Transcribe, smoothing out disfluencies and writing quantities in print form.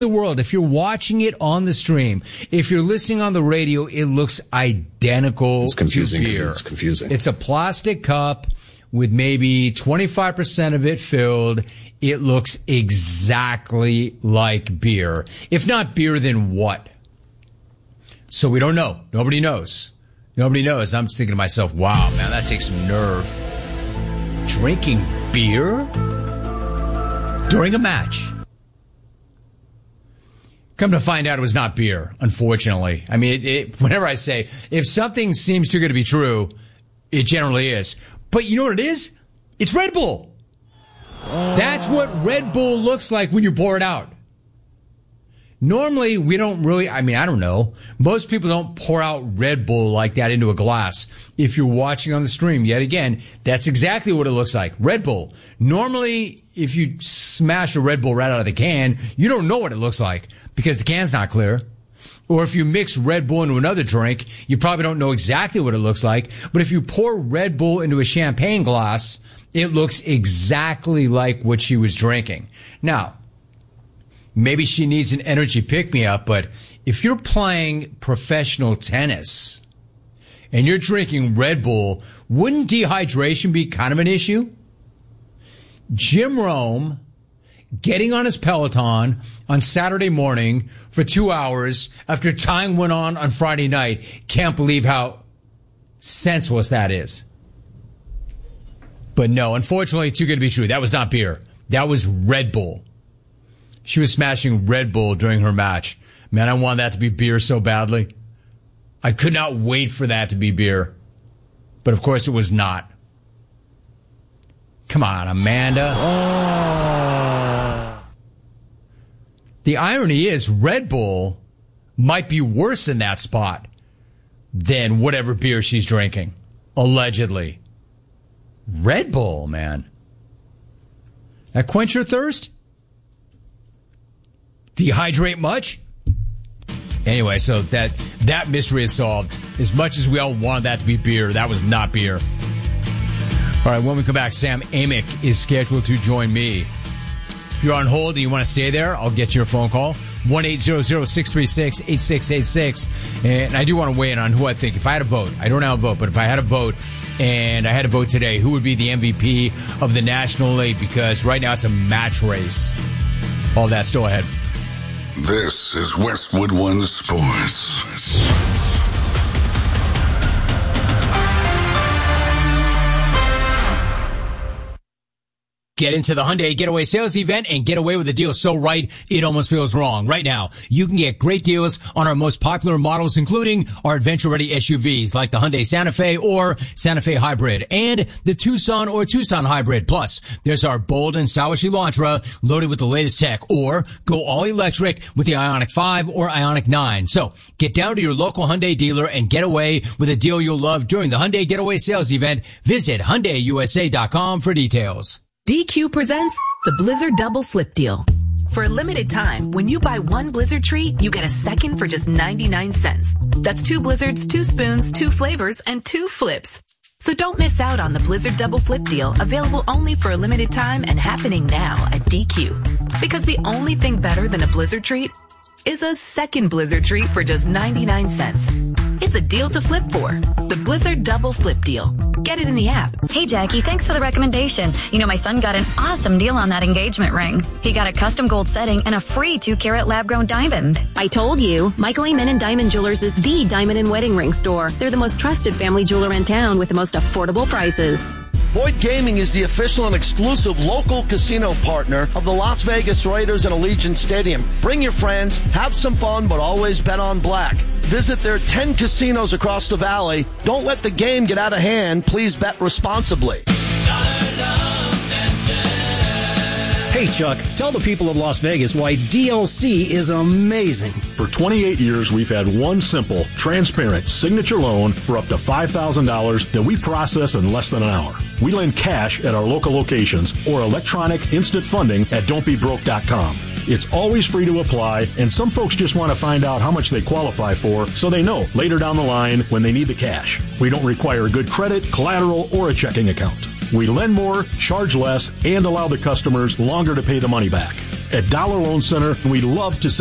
the world, if you're watching it on the stream, if you're listening on the radio, it looks identical It's confusing to beer. it's confusing. It's a plastic cup with maybe 25% of it filled. It looks exactly like beer. If not beer, then what? So we don't know. Nobody knows. Nobody knows. I'm just thinking to myself, wow, man, that takes some nerve. Drinking beer during a match. Come to find out it was not beer, unfortunately. I mean, whenever I say, if something seems too good to be true, it generally is. But you know what it is? It's Red Bull. That's what Red Bull looks like when you pour it out. Normally, we don't really, I don't know. Most people don't pour out Red Bull like that into a glass. If you're watching on the stream, yet again, that's exactly what it looks like. Red Bull. Normally, if you smash a Red Bull right out of the can, you don't know what it looks like because the can's not clear. Or if you mix Red Bull into another drink, you probably don't know exactly what it looks like. But if you pour Red Bull into a champagne glass, it looks exactly like what she was drinking. Now, maybe she needs an energy pick-me-up, but if you're playing professional tennis and you're drinking Red Bull, wouldn't dehydration be kind of an issue? Jim Rome getting on his Peloton on Saturday morning for 2 hours after tying one on Friday night. Can't believe how senseless that is. But no, unfortunately, too good to be true. That was not beer. That was Red Bull. She was smashing Red Bull during her match. Man, I wanted that to be beer so badly. I could not wait for that to be beer. But of course it was not. Come on, Amanda. The irony is Red Bull might be worse in that spot than whatever beer she's drinking. Allegedly. Red Bull, man. That quench your thirst? Dehydrate much? Anyway, so that mystery is solved. As much as we all wanted that to be beer, that was not beer. All right, when we come back, Sam Amick is scheduled to join me. If you're on hold and you want to stay there, I'll get you a phone call. 1-800-636-8686. And I do want to weigh in on who I think. If I had a vote, I don't have a vote, but if I had a vote and I had a vote today, who would be the MVP of the National League? Because right now it's a match race. All that still ahead. This is Westwood One Sports. Get into the Hyundai Getaway Sales Event and get away with a deal so right, it almost feels wrong. Right now, you can get great deals on our most popular models, including our adventure-ready SUVs like the Hyundai Santa Fe or Santa Fe Hybrid and the Tucson or Tucson Hybrid. Plus, there's our bold and stylish Elantra loaded with the latest tech, or go all-electric with the Ioniq 5 or Ioniq 9. So, get down to your local Hyundai dealer and get away with a deal you'll love during the Hyundai Getaway Sales Event. Visit HyundaiUSA.com for details. DQ presents the Blizzard Double Flip Deal. For a limited time, when you buy one Blizzard treat, you get a second for just 99 cents. That's 2 Blizzards, 2 spoons, 2 flavors, and 2 flips. So don't miss out on the Blizzard Double Flip Deal, available only for a limited time and happening now at DQ. Because the only thing better than a Blizzard treat is a second Blizzard treat for just 99 cents. It's a deal to flip for. The Blizzard Double Flip Deal. Get it in the app. Hey, Jackie, thanks for the recommendation. You know, my son got an awesome deal on that engagement ring. He got a custom gold setting and a free 2-carat lab-grown diamond. I told you, Michael Amen and Diamond Jewelers is the diamond and wedding ring store. They're the most trusted family jeweler in town with the most affordable prices. Boyd Gaming is the official and exclusive local casino partner of the Las Vegas Raiders and Allegiant Stadium. Bring your friends, have some fun, but always bet on black. Visit their 10 casinos across the valley. Don't let the game get out of hand. Please bet responsibly. Hey, Chuck, tell the people of Las Vegas why DLC is amazing. For 28 years, we've had one simple, transparent signature loan for up to $5,000 that we process in less than an hour. We lend cash at our local locations or electronic instant funding at don'tbebroke.com. It's always free to apply, and some folks just want to find out how much they qualify for so they know later down the line when they need the cash. We don't require good credit, collateral, or a checking account. We lend more, charge less, and allow the customers longer to pay the money back. At Dollar Loan Center, we love to